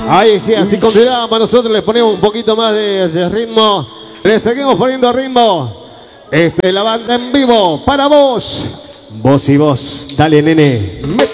Ahí sí, así continuamos. Nosotros les ponemos un poquito más de ritmo. Le seguimos poniendo ritmo. La banda en vivo para vos. Vos y vos. Dale, nene. Métale.